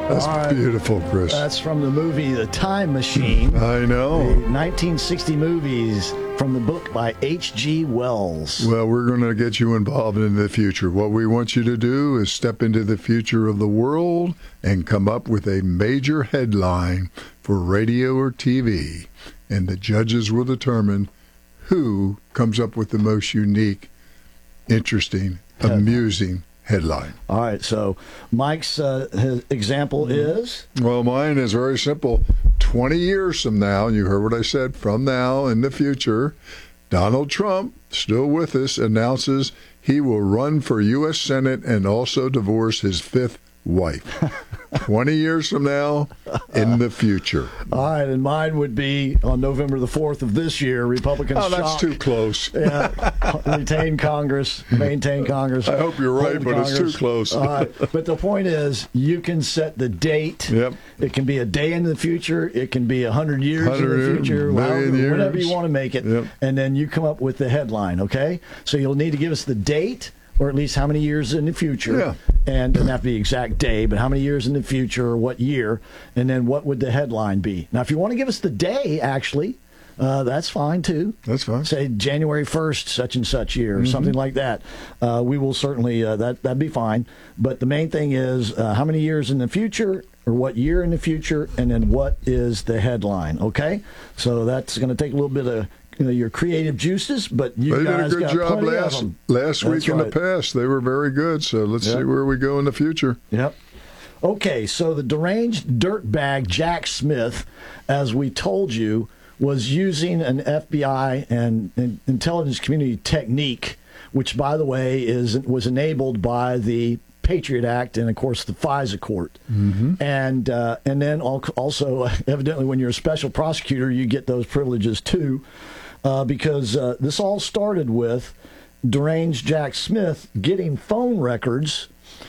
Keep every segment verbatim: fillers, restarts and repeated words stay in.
That's right. beautiful, Chris. That's from the movie The Time Machine. I know. The nineteen sixty movies from the book by H G Wells. Well, we're going to get you involved in the future. What we want you to do is step into the future of the world and come up with a major headline for radio or T V. And the judges will determine who comes up with the most unique, interesting, amusing headline. All right, so Mike's uh, his example is? Well, mine is very simple. twenty years from now, you heard what I said, from now in the future, Donald Trump, still with us, announces he will run for U S Senate and also divorce his fifth wife. twenty years from now, in the future. All right, and mine would be on November the fourth of this year, Republicans Oh, that's shock, too close. yeah, retain Congress, maintain Congress. I hope you're right, hold but it's Congress. too close. All right, but the point is, you can set the date. Yep. It can be a day in the future. It can be a hundred years in Hundred the years, future, million however, years. whatever you want to make it. Yep. And then you come up with the headline, okay? So you'll need to give us the date, or at least how many years in the future. Yeah. And doesn't have to be the exact day, but how many years in the future or what year, and then what would the headline be? Now, if you want to give us the day, actually, uh, that's fine too. That's fine. Say January first, such and such year, or Mm-hmm. something like that. Uh, we will certainly, uh, that, that'd be fine. But the main thing is uh, how many years in the future, or what year in the future, and then what is the headline, okay? So that's going to take a little bit of you know, your creative juices, but you They did a guys good got job plenty of last them. last That's week in right. the past. They were very good, so let's Yep. see where we go in the future. Yep. Okay, so the deranged dirtbag Jack Smith, as we told you, was using an F B I and, and intelligence community technique, which, by the way, is was enabled by the Patriot Act and, of course, the FISA court. Mm-hmm. And uh, and then al- also, evidently, when you're a special prosecutor, you get those privileges too, uh, because uh, this all started with deranged Jack Smith getting phone records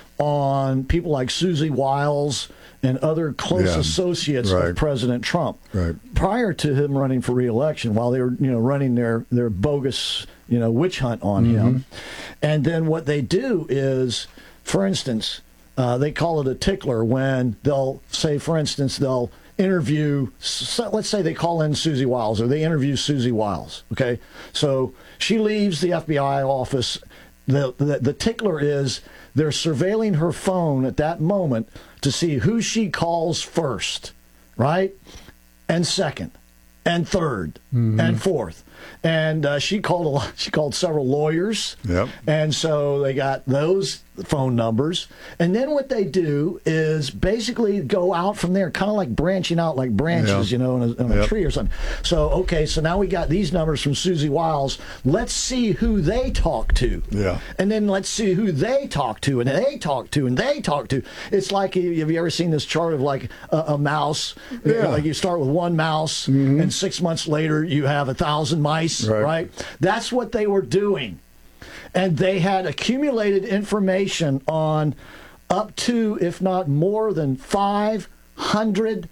on people like Susie Wiles and other close Yeah, associates right. of President Trump. Right. Prior to him running for re-election, while they were, you know, running their, their bogus, you know, witch hunt on Mm-hmm. him. And then what they do is, for instance, uh, they call it a tickler when they'll say, for instance, they'll interview, so let's say they call in Susie Wiles, or they interview Susie Wiles, okay? So she leaves the F B I office. The, the, the tickler is they're surveilling her phone at that moment to see who she calls first, right? And second, and third, Mm-hmm. and fourth. And uh, she called a lot, she called several lawyers. Yep. And so they got those phone numbers. And then what they do is basically go out from there, kind of like branching out like branches, Yeah. you know, in a, in a Yep. tree or something. So, okay, so now we got these numbers from Susie Wiles. Let's see who they talk to. Yeah. And then let's see who they talk to, and they talk to, and they talk to. It's like, have you ever seen this chart of like a, a mouse? Yeah. Like you start with one mouse, and six months later you have a thousand mice, Right. right? That's what they were doing. And they had accumulated information on up to, if not more than five hundred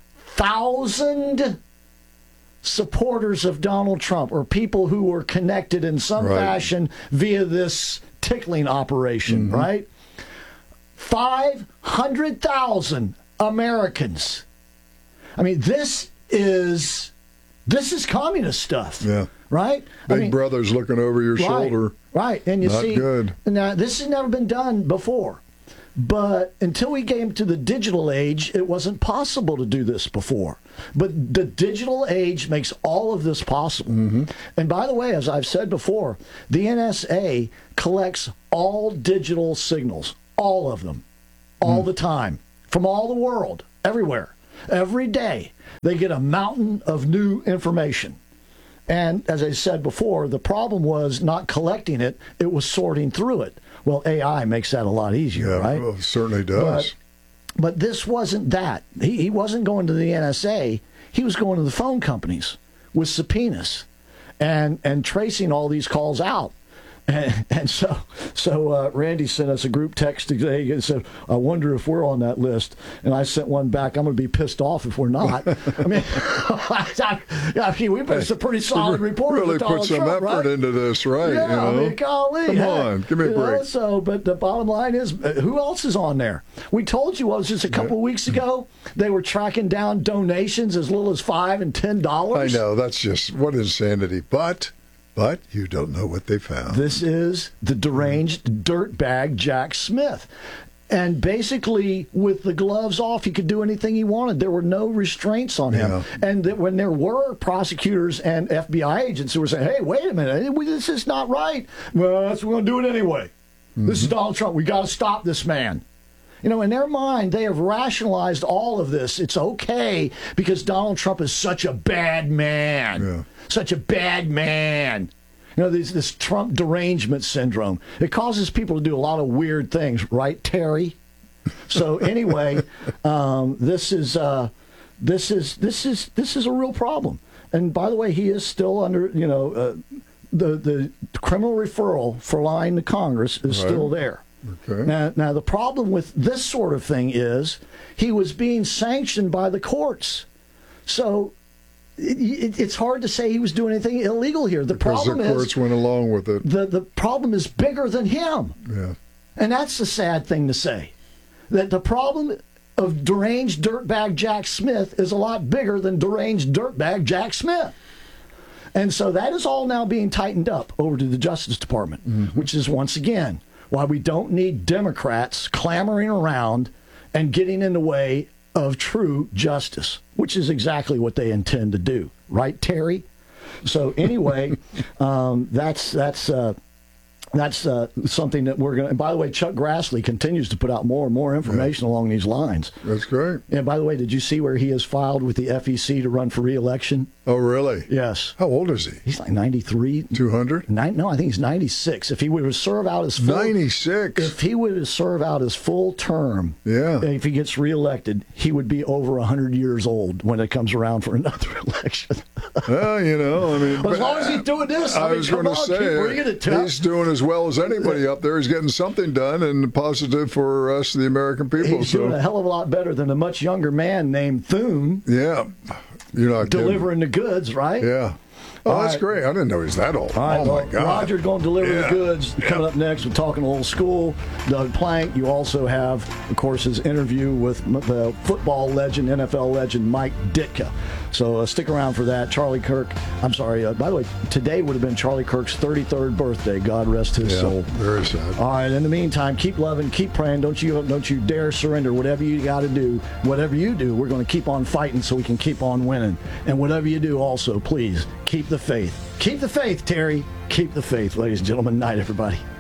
thousand supporters of Donald Trump, or people who were connected in some Right. fashion via this tickling operation, right? five hundred thousand Americans. I mean, this is this is communist stuff. Yeah. Right? Big I mean, brother's looking over your right, shoulder. Right. And you Not see, good. now this has never been done before. But until we came to the digital age, it wasn't possible to do this before. But the digital age makes all of this possible. Mm-hmm. And by the way, as I've said before, the N S A collects all digital signals, all of them, all Mm. the time, from all the world, everywhere, every day. They get a mountain of new information. And as I said before, the problem was not collecting it, it was sorting through it. Well, A I makes that a lot easier, Yeah, right? well, it certainly does. But, but this wasn't that. He, he wasn't going to the N S A. He was going to the phone companies with subpoenas and, and tracing all these calls out. And, and so, so uh, Randy sent us a group text today and said, "I wonder if we're on that list." And I sent one back. I'm going to be pissed off if we're not. I mean, I, I mean, we put some pretty solid report. Really put some Trump, effort right? into this, right? Yeah, you know? I mean, golly, Come hey, on, give me a you break. know, so, but the bottom line is, uh, who else is on there? We told you, what was just a couple of weeks ago, they were tracking down donations as little as five and ten dollars. I know, that's just what insanity. But, but you don't know what they found. This is the deranged dirtbag Jack Smith. And basically, with the gloves off, he could do anything he wanted. There were no restraints on him. Yeah. And that when there were prosecutors and F B I agents who were saying, "Hey, wait a minute, this is not right," well, that's, we're going to do it anyway. Mm-hmm. This is Donald Trump. We got to stop this man. You know, in their mind, they have rationalized all of this. It's okay because Donald Trump is such a bad man. Yeah. Such a bad man. You know, this, this Trump derangement syndrome. It causes people to do a lot of weird things, right, Terry? So anyway, um, this is uh, this is this is this is a real problem. And by the way, he is still under, you know, uh, the the criminal referral for lying to Congress is Right. still there. Okay. Now, now the problem with this sort of thing is he was being sanctioned by the courts. So it, it, it's hard to say he was doing anything illegal here. The Because problem the courts is went along with it. the the problem is bigger than him, Yeah. and that's the sad thing to say. That the problem of deranged dirtbag Jack Smith is a lot bigger than deranged dirtbag Jack Smith. And so that is all now being tightened up over to the Justice Department, mm-hmm. which is once again why we don't need Democrats clamoring around and getting in the way of true justice, which is exactly what they intend to do. Right, Terry? So anyway, um, that's that's uh, that's uh, something that we're going to... And by the way, Chuck Grassley continues to put out more and more information yeah. along these lines. That's great. And by the way, did you see where he has filed with the F E C to run for re-election? Oh, really? Yes. How old is he? He's like ninety-three. two hundred? Nine, no, I think he's ninety-six. If he were to serve out his full... ninety-six? If he were to serve out his full term, yeah. if he gets reelected, he would be over one hundred years old when it comes around for another election. Well, you know, I mean... Well, as long as he's doing this, I, I mean, was going to say, he's doing as well as anybody up there. He's getting something done and positive for us, the American people. He's so. doing a hell of a lot better than a much younger man named Thune. Yeah. You're not delivering kidding. the goods, right? Yeah. Oh, All that's right. great. I didn't know he's that old. All right, oh, well, my God. Roger's going to deliver yeah. the goods. Yeah. Coming up next, we're talking old school. Doug Plank. You also have, of course, his interview with the football legend, N F L legend, Mike Ditka. So uh, stick around for that. Charlie Kirk, I'm sorry, uh, by the way, today would have been Charlie Kirk's thirty-third birthday. God rest his yeah, soul. Very sad. All right, in the meantime, keep loving, keep praying. Don't you don't you dare surrender. Whatever you got to do, whatever you do, we're going to keep on fighting so we can keep on winning. And whatever you do also, please, keep the faith. Keep the faith, Terry. Keep the faith, ladies and gentlemen. Night, everybody.